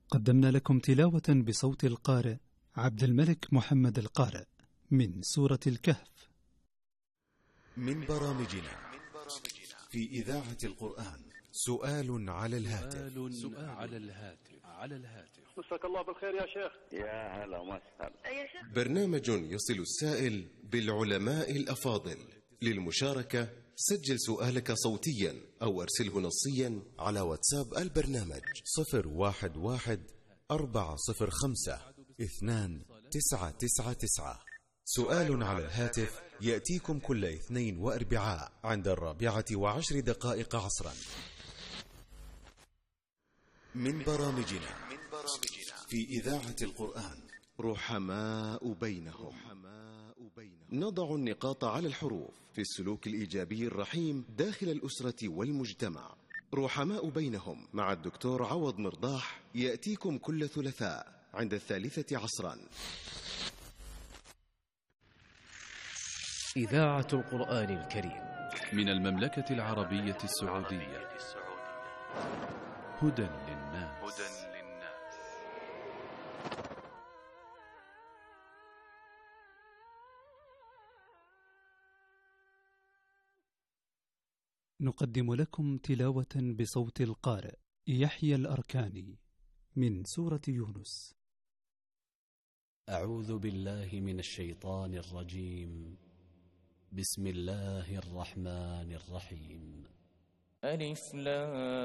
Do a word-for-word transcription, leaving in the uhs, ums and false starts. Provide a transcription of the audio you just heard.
قدمنا لكم تلاوة بصوت القارئ عبد الملك محمد القارئ من سورة الكهف. من برامجنا في إذاعة القرآن سؤال على الهاتف. سؤال على الهاتف على الهاتف مساك الله بالخير يا شيخ. يا هلا وسهلا. يا شيخ. برنامج يصل السائل بالعلماء الأفاضل. للمشاركة سجل سؤالك صوتيا أو أرسله نصيا على واتساب البرنامج صفر واحد واحد أربعة صفر خمسة اثنان تسعة تسعة تسعة. سؤال على الهاتف يأتيكم كل اثنين وأربعاء عند الرابعة وعشر دقائق عصرا. من برامجنا في إذاعة القرآن رحماء بينهم. نضع النقاط على الحروف في السلوك الإيجابي الرحيم داخل الأسرة والمجتمع. رحماء بينهم مع الدكتور عوض مرضاح يأتيكم كل ثلاثاء عند الثالثة عصرا. إذاعة القرآن الكريم من المملكة العربية السعودية. هدى للناس. نقدم لكم تلاوة بصوت القارئ يحيى الأركاني من سورة يونس. أعوذ بالله من الشيطان الرجيم. بسم الله الرحمن الرحيم. ألف لام